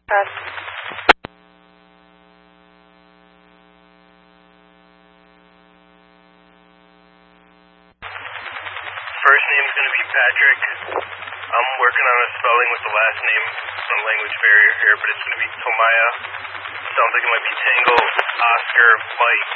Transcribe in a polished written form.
Pass. First name's going to be Patrick. I'm working on a spelling with the last name. Some language barrier here, but it's going to be Tomaya. Sounds like it might be Tango, Oscar, Mike.